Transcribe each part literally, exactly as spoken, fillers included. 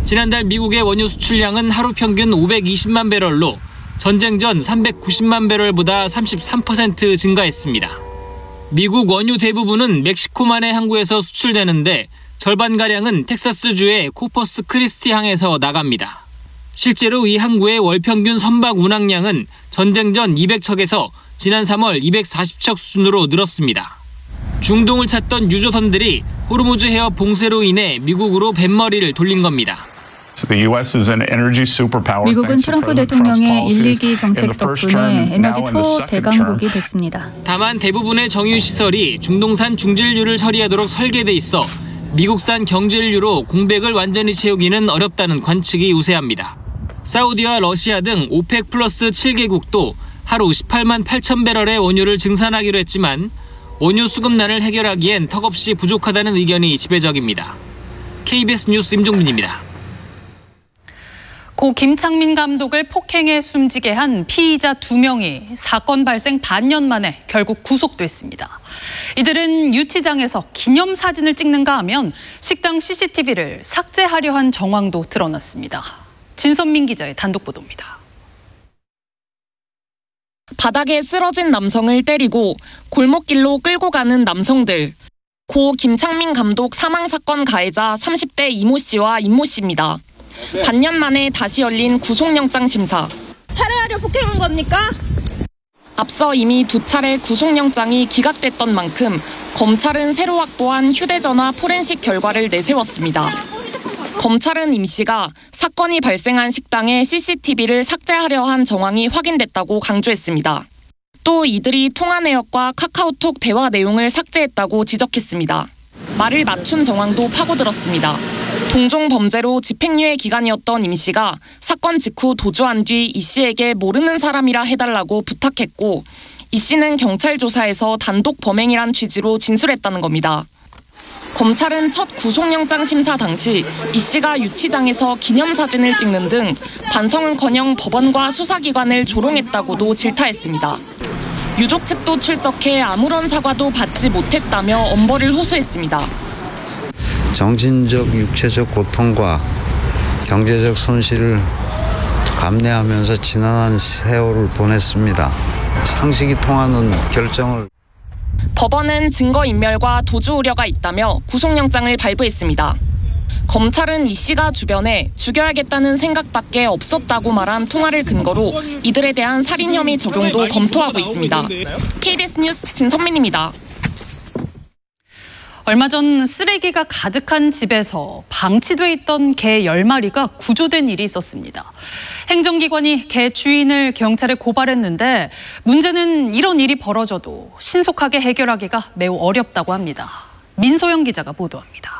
지난달 미국의 원유 수출량은 하루 평균 오백이십만 배럴로 전쟁 전 삼백구십만 배럴보다 삼십삼 퍼센트 증가했습니다. 미국 원유 대부분은 멕시코만의 항구에서 수출되는데 절반가량은 텍사스주의 코퍼스 크리스티 항에서 나갑니다. 실제로 이 항구의 월 평균 선박 운항량은 전쟁 전 이백 척에서 지난 삼월 이백사십 척 수준으로 늘었습니다. 중동을 찾던 유조선들이 호르무즈 해협 봉쇄로 인해 미국으로 뱃머리를 돌린 겁니다. 미국은 트럼프 대통령의 일, 이 기 정책 덕분에 에너지 초대강국이 됐습니다. 다만 대부분의 정유시설이 중동산 중질유를 처리하도록 설계돼 있어 미국산 경질유로 공백을 완전히 채우기는 어렵다는 관측이 우세합니다. 사우디와 러시아 등 오펙 플러스 칠 개국도 하루 십팔만 팔천 배럴의 원유를 증산하기로 했지만 원유 수급난을 해결하기엔 턱없이 부족하다는 의견이 지배적입니다. 케이비에스 뉴스 임종민입니다. 고 김창민 감독을 폭행해 숨지게 한 피의자 두 명이 사건 발생 반년 만에 결국 구속됐습니다. 이들은 유치장에서 기념사진을 찍는가 하면 식당 씨씨티비를 삭제하려 한 정황도 드러났습니다. 진선민 기자의 단독 보도입니다. 바닥에 쓰러진 남성을 때리고 골목길로 끌고 가는 남성들. 고 김창민 감독 사망사건 가해자 삼십 대 이모 씨와 임모 씨입니다. 반년 만에 다시 열린 구속영장 심사. 살해하려 폭행한 겁니까? 앞서 이미 두 차례 구속영장이 기각됐던 만큼 검찰은 새로 확보한 휴대전화 포렌식 결과를 내세웠습니다. 검찰은 임 씨가 사건이 발생한 식당의 씨씨티비를 삭제하려 한 정황이 확인됐다고 강조했습니다. 또 이들이 통화 내역과 카카오톡 대화 내용을 삭제했다고 지적했습니다. 말을 맞춘 정황도 파고들었습니다. 동종 범죄로 집행유예 기간이었던 임 씨가 사건 직후 도주한 뒤 이 씨에게 모르는 사람이라 해달라고 부탁했고 이 씨는 경찰 조사에서 단독 범행이란 취지로 진술했다는 겁니다. 검찰은 첫 구속영장 심사 당시 이 씨가 유치장에서 기념사진을 찍는 등 반성은커녕 법원과 수사기관을 조롱했다고도 질타했습니다. 유족 측도 출석해 아무런 사과도 받지 못했다며 엄벌을 호소했습니다. 정신적, 육체적 고통과 경제적 손실을 감내하면서 지난한 세월을 보냈습니다. 상식이 통하는 결정을. 법원은 증거인멸과 도주 우려가 있다며 구속영장을 발부했습니다. 검찰은 이 씨가 주변에 죽여야겠다는 생각밖에 없었다고 말한 통화를 근거로 이들에 대한 살인 혐의 적용도 검토하고 있습니다. 케이비에스 뉴스 진선민입니다. 얼마 전 쓰레기가 가득한 집에서 방치돼 있던 개 열 마리가 구조된 일이 있었습니다. 행정기관이 개 주인을 경찰에 고발했는데 문제는 이런 일이 벌어져도 신속하게 해결하기가 매우 어렵다고 합니다. 민소영 기자가 보도합니다.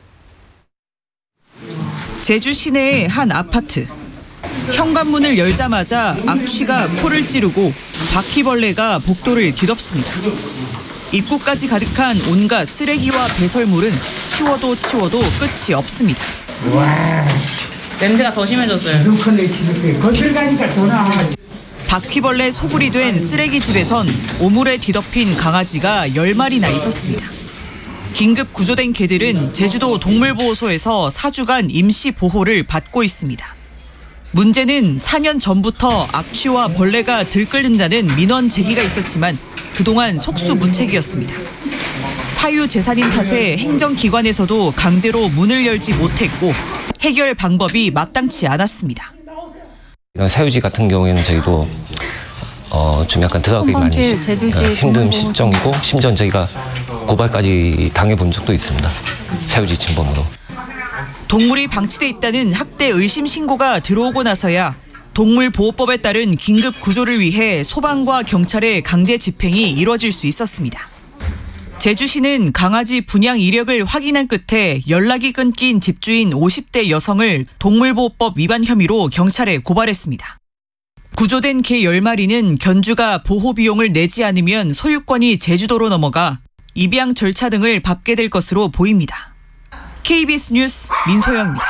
제주 시내의 한 아파트. 현관문을 열자마자 악취가 코를 찌르고 바퀴벌레가 복도를 뒤덮습니다. 입구까지 가득한 온갖 쓰레기와 배설물은 치워도 치워도 끝이 없습니다. 와, 냄새가 더 심해졌어요. 거실 가니까 더 나아. 바퀴벌레 소굴이 된 쓰레기집에선 오물에 뒤덮인 강아지가 열 마리나 있었습니다. 긴급 구조된 개들은 제주도 동물보호소에서 사 주간 임시 보호를 받고 있습니다. 문제는 사 년 전부터 악취와 벌레가 들끓는다는 민원 제기가 있었지만 그동안 속수무책이었습니다. 사유재산인 탓에 행정기관에서도 강제로 문을 열지 못했고 해결 방법이 마땅치 않았습니다. 이런 사유지 같은 경우에는 저희도 어, 좀 약간 들어가기 많이 힘든 실정이고 심지어 저희가 고발까지 당해본 적도 있습니다. 사유지 침범으로. 동물이 방치돼 있다는 학대 의심 신고가 들어오고 나서야 동물보호법에 따른 긴급 구조를 위해 소방과 경찰의 강제 집행이 이뤄질 수 있었습니다. 제주시는 강아지 분양 이력을 확인한 끝에 연락이 끊긴 집주인 오십 대 여성을 동물보호법 위반 혐의로 경찰에 고발했습니다. 구조된 개 열 마리는 견주가 보호 비용을 내지 않으면 소유권이 제주도로 넘어가 입양 절차 등을 밟게 될 것으로 보입니다. 케이비에스 뉴스 민소영입니다.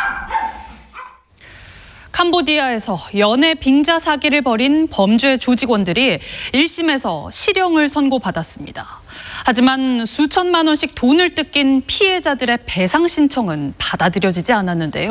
캄보디아에서 연애 빙자 사기를 벌인 범죄 조직원들이 일 심에서 실형을 선고받았습니다. 하지만 수천만 원씩 돈을 뜯긴 피해자들의 배상 신청은 받아들여지지 않았는데요.